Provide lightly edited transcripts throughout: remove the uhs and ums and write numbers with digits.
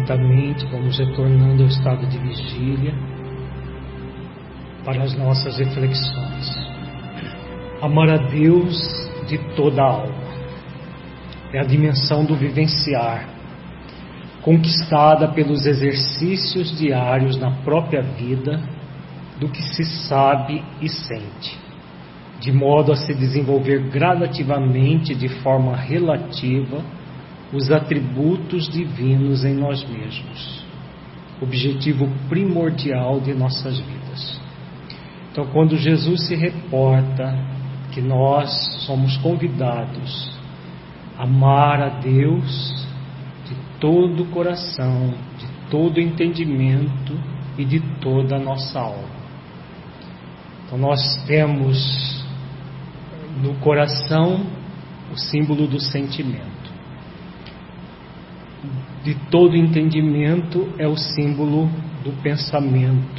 lentamente vamos retornando ao estado de vigília para as nossas reflexões. Amar a Deus de toda a alma é a dimensão do vivenciar, conquistada pelos exercícios diários na própria vida do que se sabe e sente, de modo a se desenvolver gradativamente de forma relativa os atributos divinos em nós mesmos, objetivo primordial de nossas vidas. Então, quando Jesus se reporta que nós somos convidados a amar a Deus de todo o coração, de todo o entendimento e de toda a nossa alma. Então, nós temos no coração o símbolo do sentimento. De todo entendimento é o símbolo do pensamento,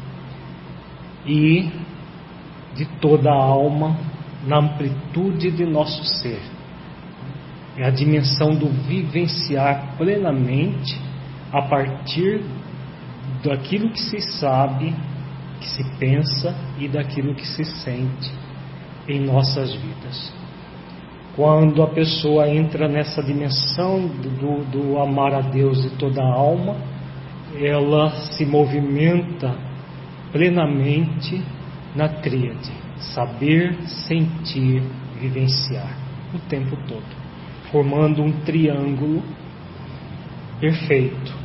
e de toda a alma na amplitude de nosso ser. É a dimensão do vivenciar plenamente a partir daquilo que se sabe, que se pensa e daquilo que se sente em nossas vidas. Quando a pessoa entra nessa dimensão do amar a Deus de toda a alma, ela se movimenta plenamente na tríade: saber, sentir, vivenciar, o tempo todo, formando um triângulo perfeito: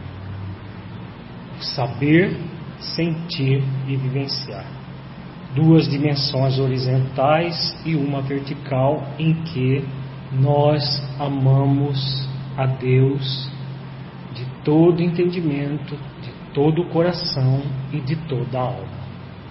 saber, sentir e vivenciar. Duas dimensões horizontais e uma vertical, em que nós amamos a Deus de todo entendimento, de todo o coração e de toda a alma.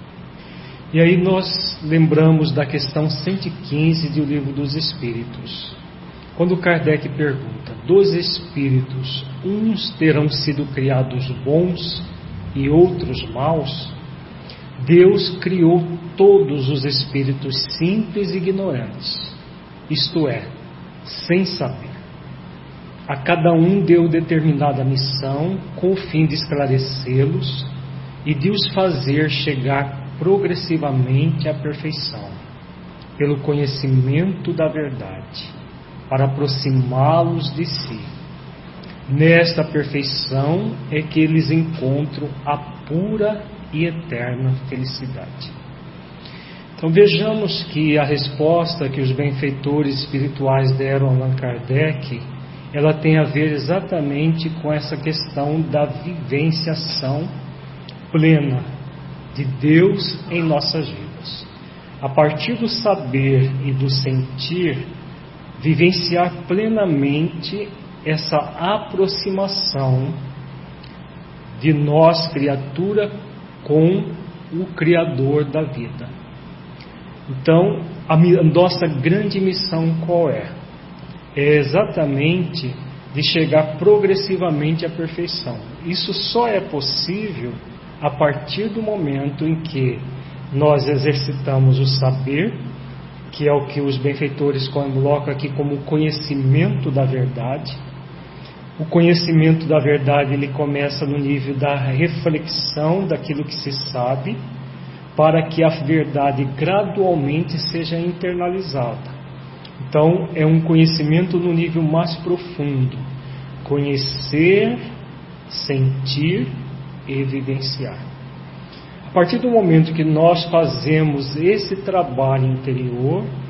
E aí nós lembramos da questão 115 do Livro dos Espíritos, quando Kardec pergunta: dos espíritos, uns terão sido criados bons e outros maus? Deus criou todos os espíritos simples e ignorantes, isto é, sem saber. A cada um deu determinada missão com o fim de esclarecê-los e de os fazer chegar progressivamente à perfeição, pelo conhecimento da verdade, para aproximá-los de si. Nesta perfeição é que eles encontram a pura e eterna felicidade. Então vejamos que a resposta que os benfeitores espirituais deram a Allan Kardec, ela tem a ver exatamente com essa questão da vivenciação plena de Deus em nossas vidas. A partir do saber e do sentir, vivenciar plenamente essa aproximação de nós, criatura, com o Criador da vida. Então, a nossa grande missão qual é? É exatamente de chegar progressivamente à perfeição. Isso só é possível a partir do momento em que nós exercitamos o saber, que é o que os benfeitores colocam aqui como o conhecimento da verdade. O conhecimento da verdade, ele começa no nível da reflexão daquilo que se sabe, para que a verdade gradualmente seja internalizada. Então, é um conhecimento no nível mais profundo: conhecer, sentir e vivenciar. A partir do momento que nós fazemos esse trabalho interior,